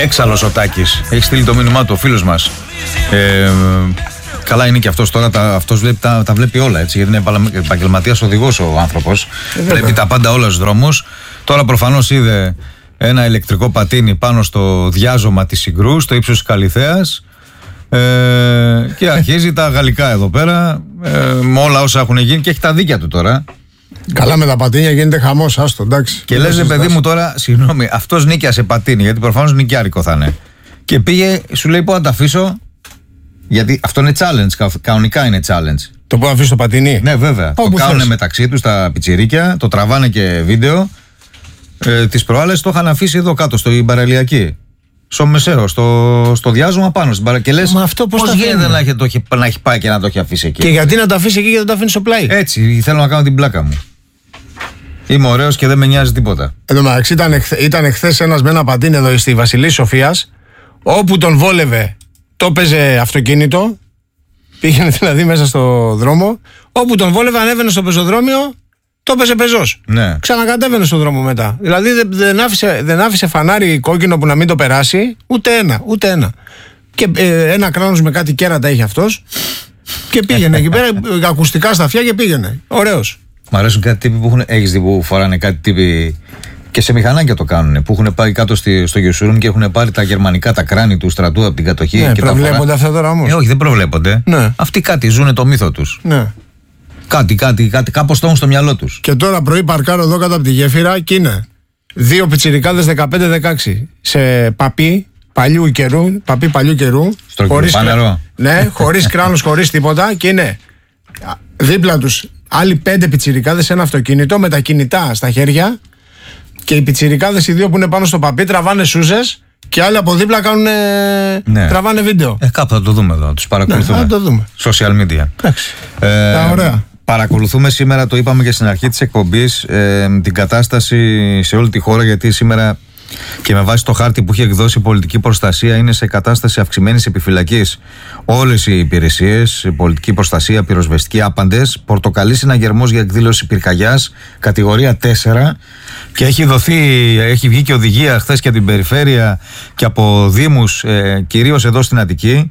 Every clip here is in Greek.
Έξαλλος ο Τάκης. Έχει στείλει το μήνυμά του ο φίλος μας. Καλά είναι και αυτός τώρα, αυτός τα βλέπει όλα, έτσι, γιατί είναι επαγγελματίας οδηγός ο άνθρωπος. Βλέπει τα πάντα όλα στους δρόμους. Τώρα προφανώς είδε ένα ηλεκτρικό πατίνι πάνω στο διάζωμα της Συγκρού, στο ύψος της Καλιθέας, και αρχίζει τα γαλλικά εδώ πέρα, με όλα όσα έχουν γίνει, και έχει τα δίκια του τώρα. Καλά, με τα πατίνια γίνεται χαμός, άστο, εντάξει. Και λες, παιδί μου, τώρα, συγγνώμη, αυτός νίκιασε πατίνι, γιατί προφανώς νοικιάρικο θα είναι. Και πήγε, σου λέει, πού να τα αφήσω. Γιατί αυτό είναι challenge, κανονικά είναι challenge. Το πού να αφήσω το πατίνι. Ναι, βέβαια. Το κάνουν μεταξύ τους τα πιτσιρίκια, το τραβάνε και βίντεο. Τις προάλλες το είχαν αφήσει εδώ κάτω, στην παραλιακή. Στο μεσαίο, στο διάζωμα πάνω στην παραλιακή. Και λες, πώς γίνεται να έχει πάει και να το έχει αφήσει εκεί. Και γιατί να το αφήσει εκεί και να το αφήνει στο πλάι. Έτσι, θέλω να κάνω την πλάκα μου. Είμαι ωραίος και δεν με νοιάζει τίποτα. Εν τω μεταξύ, ήταν χθες ένας με ένα πατίνι εδώ στη Βασιλής Σοφίας, όπου τον βόλευε. Το έπαιζε αυτοκίνητο, πήγαινε δηλαδή μέσα στο δρόμο. Όπου τον βόλευε, ανέβαινε στο πεζοδρόμιο, το έπαιζε πεζός. Ναι. Ξανακατέβαινε στον δρόμο μετά. Δηλαδή δεν άφησε φανάρι κόκκινο που να μην το περάσει, ούτε ένα. Και ένα κράνος με κάτι κέρατα είχε αυτός. Και πήγαινε εκεί πέρα, ακουστικά στα αυτιά και πήγαινε. Ωραίος. Μ' αρέσουν κάτι τύποι που έχεις δει που φοράνε κάτι τύποι. Και σε μηχανάκια το κάνουν. Που έχουν πάει κάτω στο Γιουσούρουν και έχουν πάρει τα γερμανικά, τα κράνη του στρατού από την κατοχή. Ναι, και προβλέπονται αυτά τώρα όμως. Όχι, δεν προβλέπονται. Ναι. Αυτοί κάτι ζουν το μύθο τους. Ναι. Κάτι, κάπως το έχουν στο μυαλό τους. Και τώρα πρωί παρκάρω εδώ κάτω από τη γέφυρα και είναι 2 πιτσιρικάδες 15-16 σε παπί παλιού καιρού. Χωρίς νερό. Ναι, χωρίς κράνος, χωρίς τίποτα. Και είναι δίπλα τους άλλοι 5 πιτσιρικάδες σε ένα αυτοκίνητο με τα κινητά στα χέρια. Και οι πιτσιρικάδες οι 2 που είναι πάνω στο παπί τραβάνε σούζες και άλλοι από δίπλα τραβάνε βίντεο. Κάπου θα το δούμε εδώ, τους παρακολουθούμε. Ναι, θα το δούμε. Social media. Εντάξει. Ωραία. Παρακολουθούμε σήμερα, το είπαμε και στην αρχή της εκπομπής, την κατάσταση σε όλη τη χώρα, γιατί σήμερα και με βάση το χάρτη που έχει εκδώσει η πολιτική προστασία είναι σε κατάσταση αυξημένης επιφυλακής όλες οι υπηρεσίες, πολιτική προστασία, πυροσβεστική, άπαντες. Πορτοκαλί συναγερμός για εκδήλωση πυρκαγιάς, κατηγορία 4, και έχει βγει και οδηγία χθες και από την περιφέρεια και από δήμους, κυρίως εδώ στην Αττική.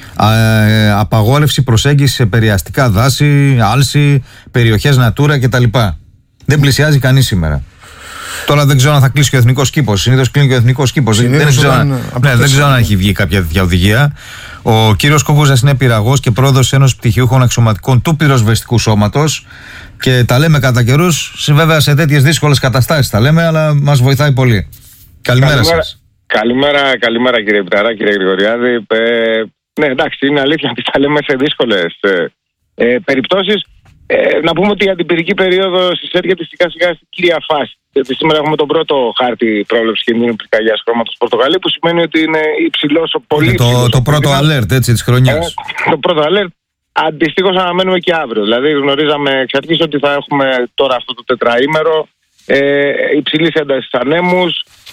Απαγόρευση προσέγγιση σε περιαστικά δάση, άλση, περιοχές Natura κτλ. Δεν πλησιάζει κανείς σήμερα. Τώρα δεν ξέρω αν θα κλείσει και ο εθνικός κήπος. Συνήθως κλείνει και ο εθνικός κήπος. Δεν ξέρω αν έχει βγει κάποια τέτοια οδηγία. Ο κύριος Κούκουζας είναι πυραγός και πρόεδρος Ένωσης Πτυχιούχων Αξιωματικών του Πυροσβεστικού Σώματος. Και τα λέμε κατά καιρούς, βέβαια σε τέτοιες δύσκολες καταστάσεις τα λέμε, αλλά μας βοηθάει πολύ. Καλημέρα σας. Καλημέρα κύριε Πιταρά, κύριε Γρηγοριάδη. Ναι, εντάξει, είναι αλήθεια ότι τα λέμε σε δύσκολες περιπτώσεις. Να πούμε ότι η αντιπυρική περίοδος έρχεται σιγά σιγά στην κύρια φάση. Γιατί σήμερα έχουμε τον πρώτο χάρτη πρόβλεψη κινδύνου πυρκαγιάς χρώματος Πορτογαλί, που σημαίνει ότι είναι υψηλός, πολύ υψηλός. Το πρώτο alert, έτσι, της χρονιάς. Το πρώτο alert. Αντιστοίχως αναμένουμε και αύριο. Δηλαδή γνωρίζαμε εξ αρχής ότι θα έχουμε τώρα αυτό το τετραήμερο υψηλής έντασης ανέμους,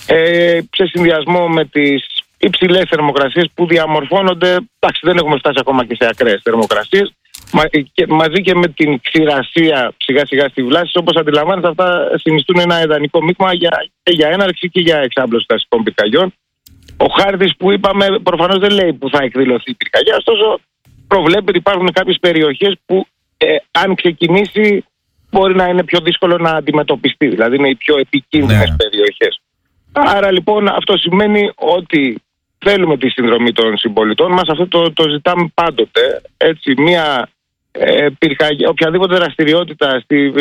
σε συνδυασμό με τις υψηλές θερμοκρασίες που διαμορφώνονται. Εντάξει, δεν έχουμε φτάσει ακόμα και σε ακραίες θερμοκρασίες. Μαζί και με την ξηρασία σιγά σιγά στη βλάση, όπως αντιλαμβάνεστε, αυτά συνιστούν ένα ιδανικό μείγμα για έναρξη και για εξάπλωση δασικών πυρκαγιών. Ο χάρτης που είπαμε προφανώς δεν λέει που θα εκδηλωθεί η πυρκαγιά, ωστόσο προβλέπει ότι υπάρχουν κάποιες περιοχές που αν ξεκινήσει μπορεί να είναι πιο δύσκολο να αντιμετωπιστεί, δηλαδή είναι οι πιο επικίνδυνες περιοχές. Άρα λοιπόν αυτό σημαίνει ότι θέλουμε τη συνδρομή των συμπολιτών μας, αυτό το ζητάμε πάντοτε. Έτσι, μια οποιαδήποτε δραστηριότητα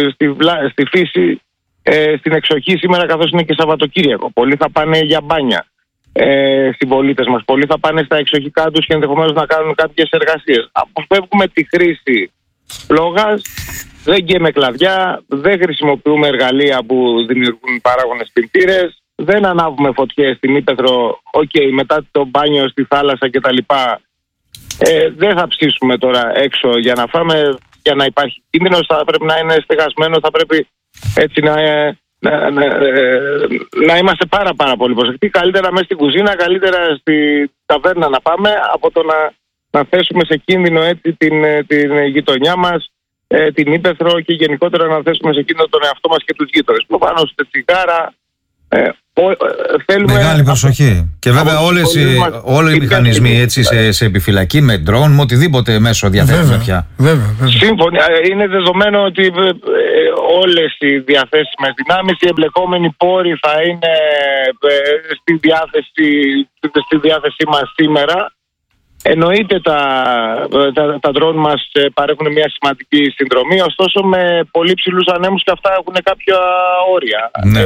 στη φύση, στην εξοχή σήμερα, καθώς είναι και Σαββατοκύριακο. Πολλοί θα πάνε για μπάνια, συμπολίτες μας. Πολλοί θα πάνε στα εξοχικά τους και ενδεχομένως να κάνουν κάποιες εργασίες. Αποφεύγουμε τη χρήση πλόγας, δεν γκαίμε κλαδιά, δεν χρησιμοποιούμε εργαλεία που δημιουργούν παράγονες πλημμύρες, δεν ανάβουμε φωτιές στην ύπαιθρο, μετά το μπάνιο στη θάλασσα κτλ. Δεν θα ψήσουμε τώρα έξω για να φάμε, για να υπάρχει κίνδυνος, θα πρέπει να είναι στεγασμένο, θα πρέπει έτσι να είμαστε πάρα πολύ προσεκτικοί. Καλύτερα μέσα στην κουζίνα, καλύτερα στη ταβέρνα να πάμε, από το να θέσουμε σε κίνδυνο έτσι την γειτονιά μας, την ύπαιθρο, και γενικότερα να θέσουμε σε κίνδυνο τον εαυτό μας και τους γείτονες. Προφανώς τσιγάρα, Μεγάλη προσοχή. Και βέβαια όλοι οι μηχανισμοί έτσι, σε επιφυλακή, με ντρόν, με οτιδήποτε μέσο διαθέτουμε πια. Βέβαια. Σύμφωνα. Είναι δεδομένο ότι όλες οι διαθέσιμες δυνάμεις, οι εμπλεκόμενοι πόροι θα είναι στη διάθεσή μας σήμερα. Εννοείται τα ντρόν μας παρέχουν μια σημαντική συνδρομή, ωστόσο με πολύ ψηλούς ανέμους και αυτά έχουν κάποια όρια. Ναι.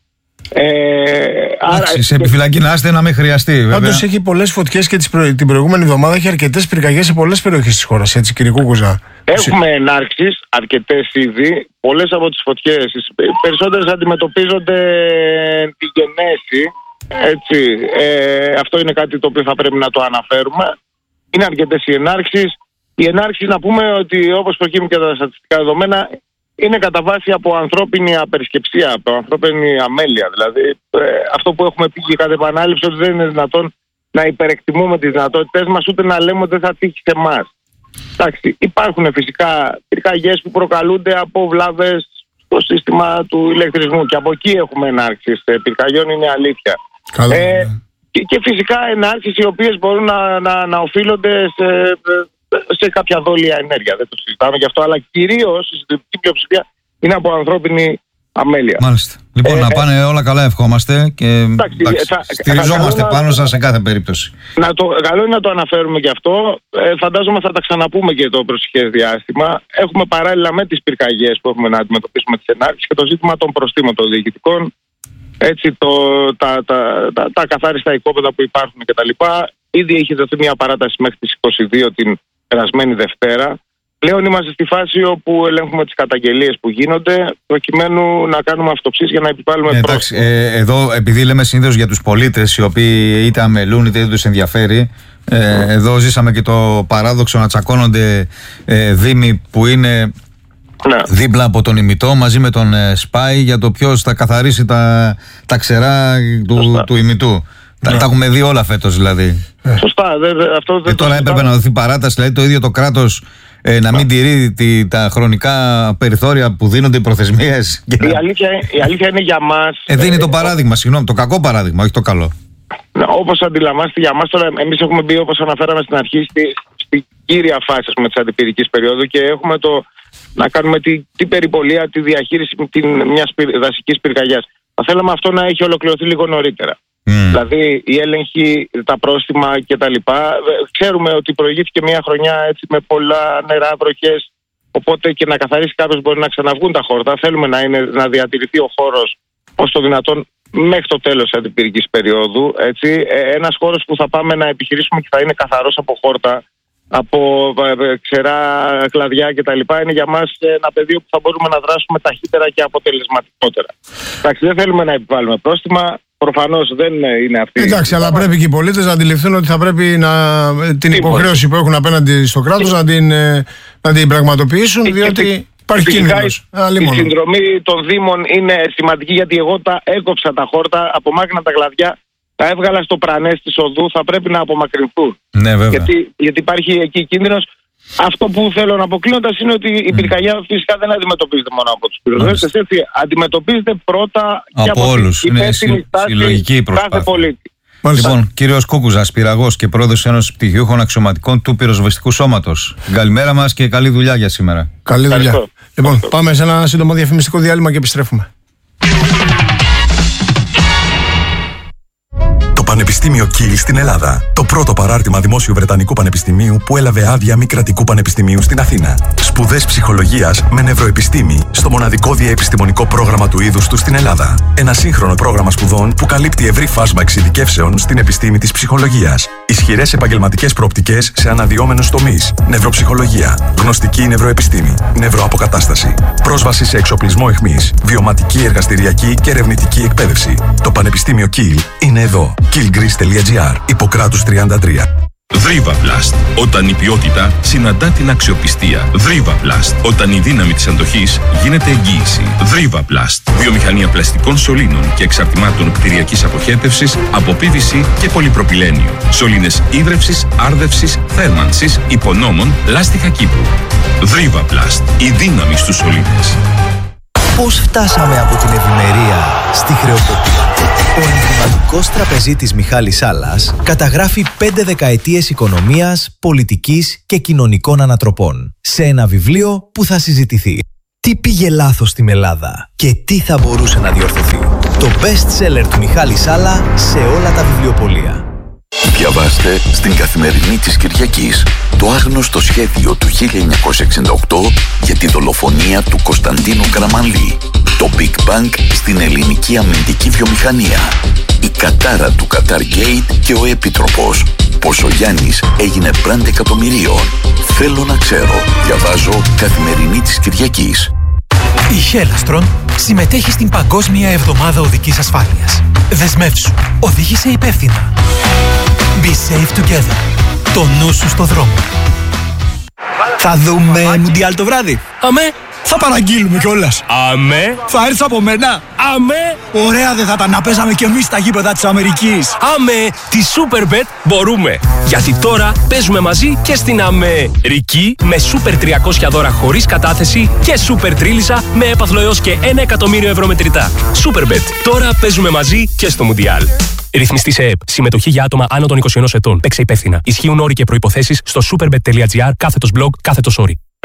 Σε επιφυλακή να είστε, να μην χρειαστεί. Πάντως έχει πολλές φωτιές και την προηγούμενη εβδομάδα έχει αρκετές πυρκαγιές σε πολλές περιοχές της χώρας, έτσι, κύριε Κούκουζα. Έχουμε ενάρξεις αρκετές ήδη. Πολλές από τις φωτιές, περισσότερες αντιμετωπίζονται τη γενέση. Έτσι, αυτό είναι κάτι το οποίο θα πρέπει να το αναφέρουμε. Είναι αρκετές οι ενάρξεις. Οι ενάρξεις, να πούμε ότι όπως προκύπτουν και τα στατιστικά δεδομένα, είναι κατά βάση από ανθρώπινη απερισκεψία, από ανθρώπινη αμέλεια. Δηλαδή, αυτό που έχουμε πει και κατά επανάληψη, ότι δεν είναι δυνατόν να υπερεκτιμούμε τις δυνατότητες μας, ούτε να λέμε ότι δεν θα τύχει σε εμάς. Εντάξει, υπάρχουν φυσικά πυρκαγιές που προκαλούνται από βλάβες στο σύστημα του ηλεκτρισμού και από εκεί έχουμε ενάρξεις πυρκαγιών, είναι αλήθεια. Και φυσικά ενάρξεις οι οποίες μπορούν να οφείλονται σε κάποια δόλια ενέργεια. Δεν το συζητάμε γι' αυτό, αλλά κυρίως η συντριπτική πλειοψηφία είναι από ανθρώπινη αμέλεια. Μάλιστα. Λοιπόν, να πάνε όλα καλά, ευχόμαστε και στηριζόμαστε πάνω σας σε κάθε περίπτωση. Καλό είναι να το αναφέρουμε και αυτό. Φαντάζομαι θα τα ξαναπούμε και το προσεχές διάστημα. Έχουμε παράλληλα με τις πυρκαγιές που έχουμε να αντιμετωπίσουμε τις ενάρξεις και το ζήτημα των προστήμων των διοικητικών. Έτσι, τα καθάριστα οικόπεδα που υπάρχουν κτλ. Ήδη έχει δοθεί μια παράταση μέχρι τις 22 την περασμένη Δευτέρα. Πλέον είμαστε στη φάση όπου ελέγχουμε τις καταγγελίες που γίνονται, προκειμένου να κάνουμε αυτοψίες για να επιβάλλουμε πρόστιμο. Εδώ, επειδή λέμε συνήθως για τους πολίτες οι οποίοι είτε αμελούν είτε δεν τους ενδιαφέρει, εδώ ζήσαμε και το παράδοξο να τσακώνονται δήμοι που είναι δίπλα από τον ημιτό μαζί με τον ΣΠΑΙ για το ποιος θα καθαρίσει τα ξερά του ημιτού. Τα έχουμε δει όλα φέτος δηλαδή. Σωστά. Τώρα έπρεπε να δοθεί παράταση, δηλαδή το ίδιο το κράτος να μην τηρεί τα χρονικά περιθώρια που δίνονται οι προθεσμίες. Η αλήθεια είναι για μας. Δίνει το παράδειγμα, συγγνώμη, το κακό παράδειγμα, όχι το καλό. Όπως αντιλαμβάνεστε, για μας τώρα, εμείς έχουμε μπει, όπως αναφέραμε στην αρχή, στην κύρια φάση της αντιπυρικής περίοδου και έχουμε να κάνουμε την περιπολία, τη διαχείριση μιας δασικής πυρκαγιάς. Θα θέλαμε αυτό να έχει ολοκληρωθεί λίγο νωρίτερα. Δηλαδή η έλεγχη, τα πρόστιμα κτλ. Ξέρουμε ότι προηγήθηκε μια χρονιά έτσι, με πολλά νερά, βροχές. Οπότε και να καθαρίσει κάποιος μπορεί να ξαναβγούν τα χόρτα. Θέλουμε να διατηρηθεί ο χώρος ως το δυνατόν μέχρι το τέλος της αντιπυρικής περίοδου. Έτσι. Ένας χώρος που θα πάμε να επιχειρήσουμε και θα είναι καθαρός από χόρτα, από ξερά, κλαδιά κτλ. Είναι για μας ένα πεδίο που θα μπορούμε να δράσουμε ταχύτερα και αποτελεσματικότερα. Εντάξει, δεν θέλουμε να επιβάλλουμε πρόστιμα. Προφανώς δεν είναι αυτή. Εντάξει, αλλά πρέπει και οι πολίτες να αντιληφθούν ότι θα πρέπει την υποχρέωση που έχουν απέναντι στο κράτος να την πραγματοποιήσουν, διότι υπάρχει κίνδυνος. Η συνδρομή των Δήμων είναι σημαντική, γιατί εγώ τα έκοψα τα χόρτα, απομάκρυνα τα κλαδιά, τα έβγαλα στο πρανές της οδού, θα πρέπει να απομακρυνθούν. Ναι, βέβαια. Γιατί υπάρχει εκεί κίνδυνος. Αυτό που θέλω να αποκλίνοντας είναι ότι η πυρκαγιά φυσικά δεν αντιμετωπίζεται μόνο από τους πυροσβέστες, έτσι αντιμετωπίζεται πρώτα και από όλους. Είναι συλλογική προσπάθεια. Κάθε πολίτη. Λοιπόν, κύριος Κούκουζας, πυραγός και πρόεδρος της Ένωσης Πτυχιούχων Αξιωματικών του Πυροσβεστικού Σώματος. Καλημέρα μας και καλή δουλειά για σήμερα. Καλή δουλειά. Λοιπόν, πάμε σε ένα σύντομο διαφημιστικό διάλειμμα και επιστρέφουμε. Πανεπιστήμιο Κιλ στην Ελλάδα. Το πρώτο παράρτημα δημόσιου Βρετανικού Πανεπιστημίου που έλαβε άδεια μη κρατικού πανεπιστημίου στην Αθήνα. Σπουδές ψυχολογίας με νευροεπιστήμη στο μοναδικό διαεπιστημονικό πρόγραμμα του είδους του στην Ελλάδα. Ένα σύγχρονο πρόγραμμα σπουδών που καλύπτει ευρύ φάσμα εξειδικεύσεων στην επιστήμη της ψυχολογίας. Ισχυρές επαγγελματικές προοπτικές σε αναδυόμενους τομείς. Νευροψυχολογία, γνωστική νευροεπιστήμη, νευροαποκατάσταση. Πρόσβαση σε εξοπλισμό αιχμής, βιωματική, εργαστηριακή και ερευνητική εκπαίδευση. Το Πανεπιστήμιο Κιλ είναι εδώ. killgreece.gr, Ιπποκράτους 33. Δρίβαπλαστ. Όταν η ποιότητα συναντά την αξιοπιστία. Δρίβαπλαστ. Όταν η δύναμη της αντοχής γίνεται εγγύηση. Δρίβαπλαστ. Βιομηχανία πλαστικών σωλήνων και εξαρτημάτων κτηριακής αποχέτευσης από PVC και πολυπροπυλένιο. Σωλήνες ίδρευσης, άρδευσης, θέρμανσης, υπονόμων, λάστιχα κήπου. Δρίβαπλαστ. Η δύναμη στους σωλήνες. Πώς φτάσαμε από την ευημερία στη χρεοκοπία? Ο ενδυματικός τραπεζίτης Μιχάλης Σάλλας καταγράφει 5 δεκαετίες οικονομίας, πολιτικής και κοινωνικών ανατροπών σε ένα βιβλίο που θα συζητηθεί. Τι πήγε λάθος στην Ελλάδα και τι θα μπορούσε να διορθωθεί? Το best seller του Μιχάλη Σάλλα σε όλα τα βιβλιοπωλεία. Διαβάστε στην Καθημερινή της Κυριακής το άγνωστο σχέδιο του 1968 για τη δολοφονία του Κωνσταντίνου Καραμανλή, το Big Bang στην ελληνική αμυντική βιομηχανία, η κατάρα του Qatar Gate και ο Επίτροπος, πως ο Γιάννης έγινε μπραντ εκατομμυρίων. Θέλω να ξέρω. Διαβάζω Καθημερινή της Κυριακής. Η Χέλαστρον συμμετέχει στην Παγκόσμια Εβδομάδα Οδικής Ασφάλειας. Δεσμεύσου. Οδήγησε υπεύθυνα. Be safe together. Το νου σου στο δρόμο. Θα δούμε Μουντιάλ το βράδυ. Αμέ. Θα παραγγείλουμε κιόλας. Αμέ. Θα έρθεις από μένα. Αμέ. Ωραία δεν θα ήταν να παίζαμε κι εμείς στα γήπεδα της Αμερικής. Αμέ. Τη Superbet μπορούμε. Γιατί τώρα παίζουμε μαζί και στην Αμερική με Super 300 δώρα χωρίς κατάθεση και Super Τρίλισσα με έπαθλο έως και 1 εκατομμύριο ευρώ μετρητά. Superbet. Τώρα παίζουμε μαζί και στο Μουντιάλ. Ρυθμιστή σε ΕΕΠ. Συμμετοχή για άτομα άνω των 21 ετών. Παίξε υπεύθυνα. Ισχύουν όροι και προϋποθέσεις στο superbet.gr/blog/όροι.